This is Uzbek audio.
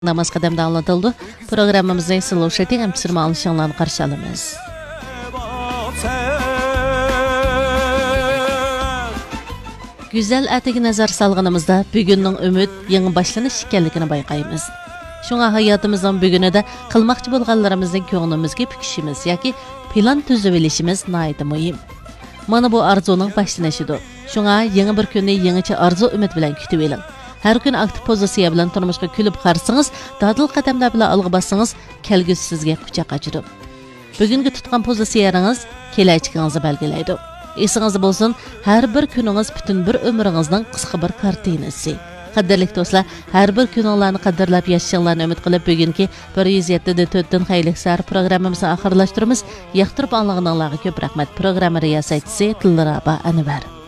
Namaz qadamda anlatıldı. Programımızda Slowshating hem pişirme alışanlarını karşı alımız. Güzel atigi nazar salgınımızda bugünün ümit, yeni başlanış ekanligini bayqaymiz. Şuna hayatımızın bugünüde qılmaqçı bolğanlarımızın köңlümizge püküşimiz yoki plan tüzüp elişimiz naydı muhim. Mana bu arzuning başlanışıdır. Şuna yeni bir kunni yeniçe arzu ümit bilan kütüp eling. Her gün aktiv pozisiya bilan turmuşqa kulib qarsangiz, dadil qadamlar bilan algı bassangiz, kelgusi sizga quchoq ochirib. Bugungi tutgan pozisiyangiz kelajagingizni belgilaydi. Esingizda bo'lsin, har bir kuningiz butun bir umringizning qisqa bir kartinasi. Qadrli do'stlar, har bir kuninglarni qadrlab yashashinglarni umid qilib, bugungi 107.4 dan xayrli sar programmamizni oxirlashtiramiz. Yoqtirib anglag'anlarga ko'p rahmat. Programma riyosatchisi Tilraba Anvar.